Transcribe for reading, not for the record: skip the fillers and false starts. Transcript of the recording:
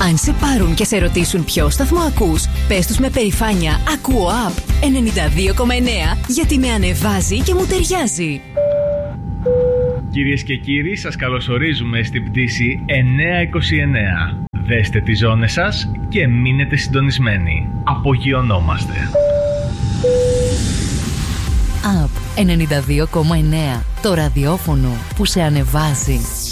Αν σε πάρουν και σε ρωτήσουν ποιο σταθμό ακούς, πες τους με περηφάνεια «Ακούω Up 92,9 γιατί με ανεβάζει και μου ταιριάζει». Κυρίες και κύριοι, σας καλωσορίζουμε στην πτήση 929. Δέστε τις ζώνες σας και μείνετε συντονισμένοι. Απογειωνόμαστε. Up 92,9. Το ραδιόφωνο που σε ανεβάζει.